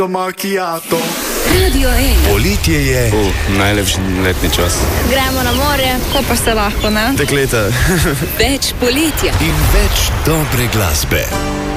Macchiato. Radio 1. Poletje je. Najlepši letni čas. Gremo na morje, ko pa se lahko, ne? Dekleta. Več poletja. In več dobre glasbe.